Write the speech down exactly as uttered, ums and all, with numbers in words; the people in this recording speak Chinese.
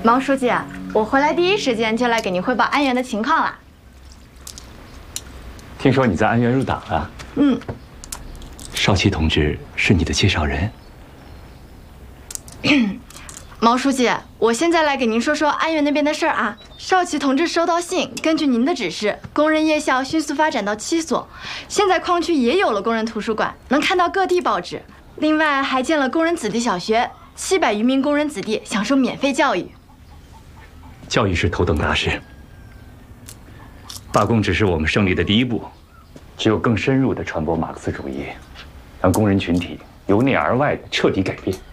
毛书记，我回来第一时间就来给您汇报安源的情况了。 听说你在安源入党了？ 嗯。 少奇同志是你的介绍人。 毛书记，我现在来给您说说安源那边的事儿啊。少奇同志收到信，根据您的指示，工人夜校迅速发展到七所，现在矿区也有了工人图书馆，能看到各地报纸。另外还建了工人子弟小学，七百余名工人子弟享受免费教育。 教育是头等大事，罢工只是我们胜利的第一步，只有更深入地传播马克思主义，让工人群体由内而外的彻底改变。